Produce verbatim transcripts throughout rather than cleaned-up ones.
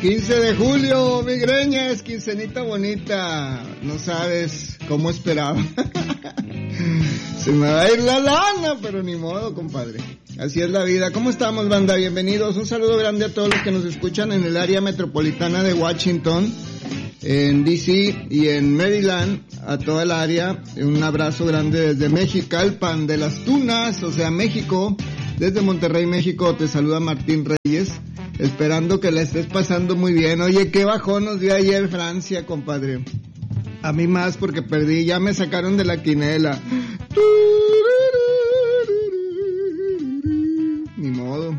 quince de julio, Migreñas, quincenita bonita. No sabes cómo esperaba. Se me va a ir la lana, pero ni modo, compadre. Así es la vida. ¿Cómo estamos, banda? Bienvenidos. Un saludo grande a todos los que nos escuchan en el área metropolitana de Washington, en D C y en Maryland, a toda el área. Un abrazo grande desde Mexicalpan de las Tunas, o sea, México. Desde Monterrey, México, te saluda Martín Reyes, esperando que la estés pasando muy bien. Oye, qué bajón nos dio ayer Francia, compadre. A mí más porque perdí, ya me sacaron de la quinela. Ni modo.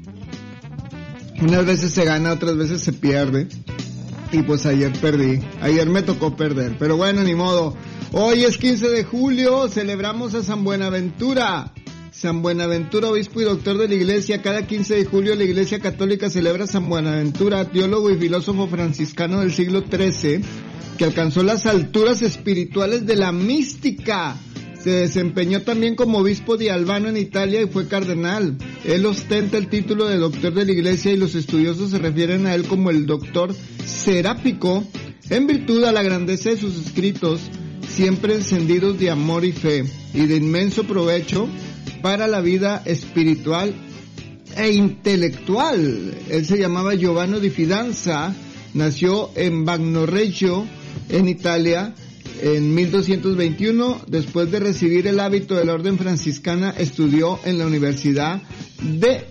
Unas veces se gana, otras veces se pierde. Y pues ayer perdí, ayer me tocó perder, pero bueno, ni modo. Hoy es quince de julio, celebramos a San Buenaventura. San Buenaventura, obispo y doctor de la Iglesia. Cada quince de julio la Iglesia Católica celebra a San Buenaventura, teólogo y filósofo franciscano del siglo trece, que alcanzó las alturas espirituales de la mística. Se desempeñó también como obispo de Albano en Italia y fue cardenal. Él ostenta el título de doctor de la Iglesia y los estudiosos se refieren a él como el doctor seráfico, en virtud a la grandeza de sus escritos, siempre encendidos de amor y fe, y de inmenso provecho para la vida espiritual e intelectual. Él se llamaba Giovanni di Fidanza, nació en Bagnoregio, en Italia, en mil doscientos veintiuno. Después de recibir el hábito de la orden franciscana, estudió en la Universidad de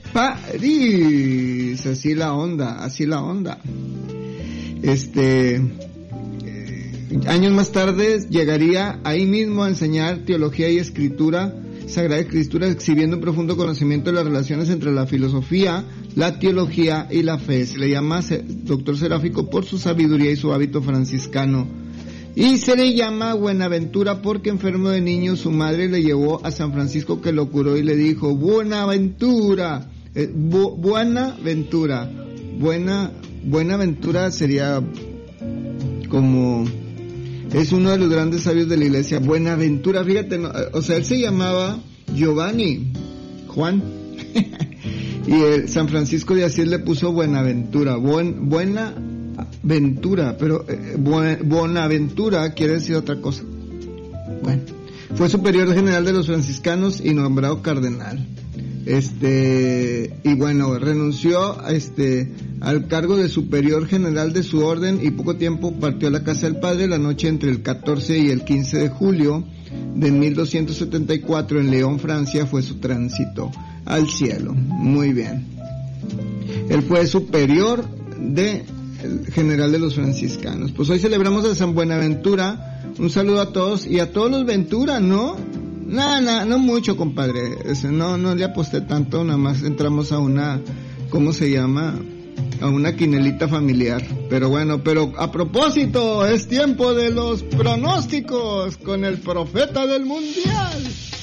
París. Así la onda, así la onda. Este, eh, años más tarde llegaría ahí mismo a enseñar teología y escritura, Sagrada Escritura, exhibiendo un profundo conocimiento de las relaciones entre la filosofía, la teología y la fe. Se le llama doctor seráfico por su sabiduría y su hábito franciscano. Y se le llama Buenaventura porque, enfermo de niño, su madre le llevó a San Francisco, que lo curó y le dijo: Buenaventura, eh, bu- Buenaventura, buena, Buenaventura sería como... es uno de los grandes sabios de la Iglesia, Buenaventura, fíjate, no, o sea, él se llamaba Giovanni, Juan, y el San Francisco de Asís le puso Buenaventura, buen, buena ventura, pero eh, buen, Bonaventura quiere decir otra cosa. Bueno, fue superior general de los franciscanos y nombrado cardenal. Este, y bueno, renunció a este, al cargo de superior general de su orden y poco tiempo partió a la casa del Padre. La noche entre el catorce y el quince de julio de mil doscientos setenta y cuatro en León, Francia, fue su tránsito al cielo. Muy bien. Él fue superior de general de los franciscanos. Pues hoy celebramos a San Buenaventura. Un saludo a todos y a todos los Ventura, ¿no? No, no, no mucho, compadre. Ese, no, no le aposté tanto, nada más entramos a una, ¿cómo se llama? A una quinelita familiar. Pero bueno, pero a propósito, es tiempo de los pronósticos con el profeta del mundial.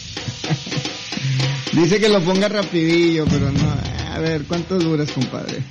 Dice que lo ponga rapidillo, pero no. A ver, ¿cuánto duras, compadre?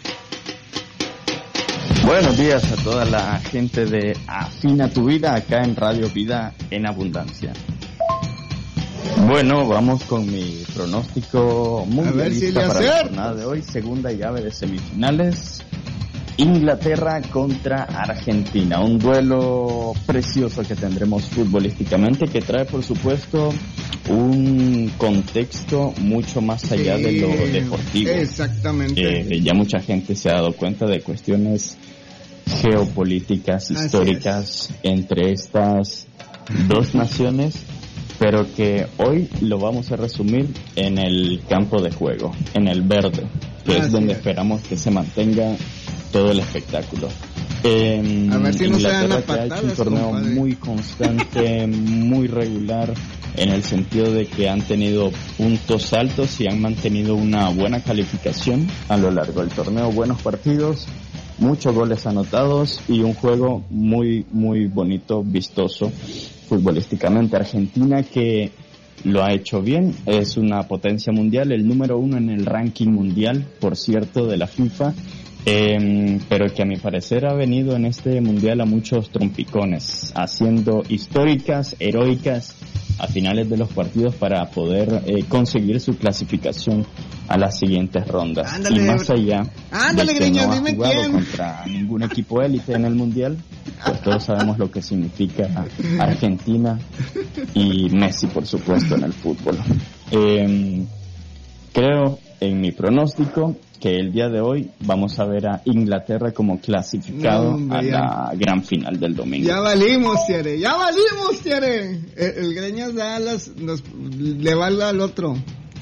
Buenos días a toda la gente de Afina tu Vida, acá en Radio Vida en Abundancia. Bueno, vamos con mi pronóstico mundialista para la jornada de hoy. Segunda llave de semifinales, Inglaterra contra Argentina. Un duelo precioso que tendremos futbolísticamente, que trae, por supuesto, un contexto mucho más allá sí, de lo deportivo. Exactamente. Eh, ya mucha gente se ha dado cuenta de cuestiones geopolíticas, históricas entre estas dos naciones, pero que hoy lo vamos a resumir en el campo de juego, en el verde, que Así es donde es. esperamos que se mantenga todo el espectáculo. Eh, a ver si no Inglaterra, se dan las que ha hecho un torneo compadre. muy constante, muy regular, en el sentido de que han tenido puntos altos y han mantenido una buena calificación a lo largo del torneo, buenos partidos, muchos goles anotados y un juego muy, muy bonito, vistoso futbolísticamente. Argentina, que lo ha hecho bien, es una potencia mundial, el número uno en el ranking mundial, por cierto, de la FIFA, Eh, pero que a mi parecer ha venido en este mundial a muchos trompicones, haciendo históricas, heroicas a finales de los partidos para poder eh, conseguir su clasificación a las siguientes rondas. Ándale, y más allá ándale, de que Greñas, no ha dime jugado quién. contra ningún equipo élite en el mundial, pues todos sabemos lo que significa Argentina y Messi, por supuesto, en el fútbol. Eh, creo en mi pronóstico que el día de hoy vamos a ver a Inglaterra como clasificado no, a ya. la gran final del domingo. Ya valimos, Tiare, ya valimos, Tiare. El, el Greñas da las, nos, le va al otro.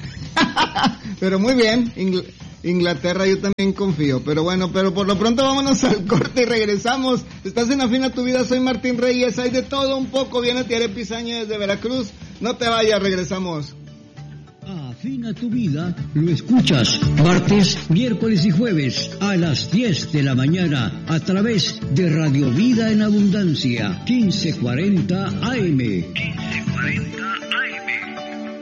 Pero muy bien, Ingl- Inglaterra yo también confío. Pero bueno, pero por lo pronto vámonos al corte y regresamos. Estás en Afina tu Vida, soy Martín Reyes. Hay de todo un poco, viene Tiare Pizaña desde Veracruz. No te vayas, regresamos. Afina tu Vida, lo escuchas martes, miércoles y jueves a las diez de la mañana a través de Radio Vida en Abundancia, quince cuarenta A M. quince cuarenta A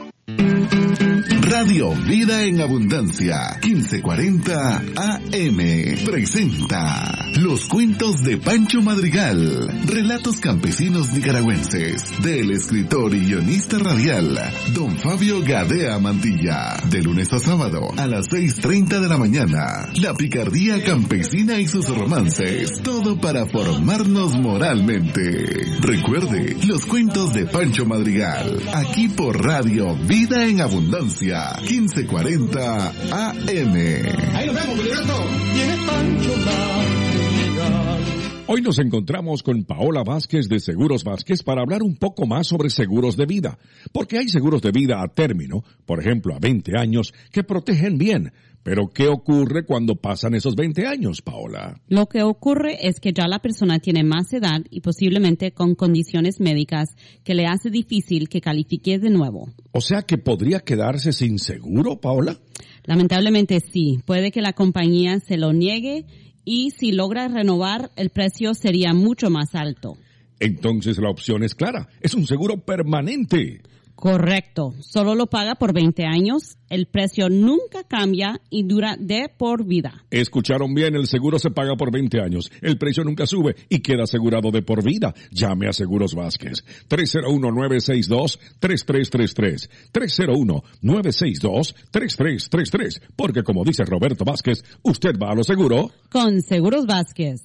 M. Radio Vida en Abundancia, quince cuarenta A M, presenta Los Cuentos de Pancho Madrigal, relatos campesinos nicaragüenses, del escritor y guionista radial, don Fabio Gadea Mantilla, de lunes a sábado a las seis treinta de la mañana. La picardía campesina y sus romances, todo para formarnos moralmente. Recuerde, Los Cuentos de Pancho Madrigal, aquí por Radio Vida en Abundancia, quince cuarenta A M. Ahí nos vemos, Bolivato. Viene Pancho Madrigal. Hoy nos encontramos con Paola Vázquez de Seguros Vázquez para hablar un poco más sobre seguros de vida. Porque hay seguros de vida a término, por ejemplo a veinte años, que protegen bien. Pero ¿qué ocurre cuando pasan esos veinte años, Paola? Lo que ocurre es que ya la persona tiene más edad y posiblemente con condiciones médicas que le hace difícil que califique de nuevo. O sea que podría quedarse sin seguro, Paola. Lamentablemente sí, puede que la compañía se lo niegue y si logra renovar el precio sería mucho más alto. Entonces la opción es clara, es un seguro permanente. Correcto, solo lo paga por veinte años, el precio nunca cambia y dura de por vida. Escucharon bien, el seguro se paga por veinte años, el precio nunca sube y queda asegurado de por vida. Llame a Seguros Vázquez, tres cero uno, nueve seis dos, tres tres tres tres, tres cero uno, nueve seis dos, tres tres tres tres, porque como dice Roberto Vázquez, usted va a lo seguro con Seguros Vázquez.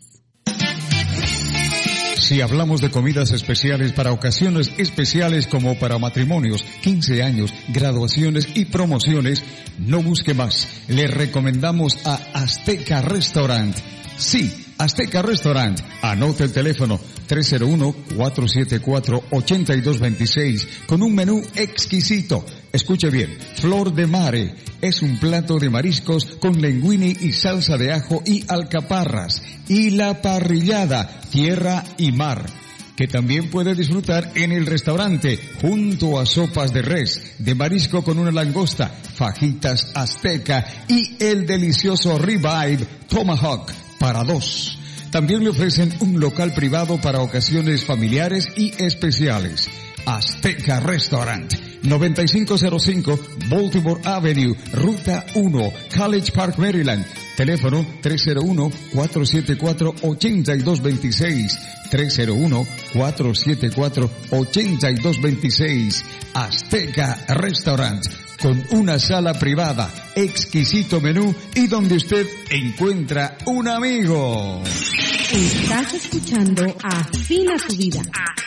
Si hablamos de comidas especiales para ocasiones especiales como para matrimonios, quince años, graduaciones y promociones, no busque más. Le recomendamos a Azteca Restaurant. Sí, Azteca Restaurant. Anote el teléfono tres cero uno, cuatro siete cuatro, ocho dos dos seis con un menú exquisito. Escuche bien, Flor de Mare es un plato de mariscos con linguini y salsa de ajo y alcaparras. Y la parrillada, tierra y mar, que también puede disfrutar en el restaurante junto a sopas de res, de marisco con una langosta, fajitas azteca y el delicioso ribeye tomahawk para dos. También le ofrecen un local privado para ocasiones familiares y especiales. Azteca Restaurant, noventa y cinco cero cinco Baltimore Avenue, Ruta uno, College Park, Maryland. Teléfono tres cero uno, cuatro siete cuatro, ocho dos dos seis, tres cero uno, cuatro siete cuatro, ocho dos dos seis. Azteca Restaurant, con una sala privada, exquisito menú y donde usted encuentra un amigo. Estás escuchando Afina tu Vida.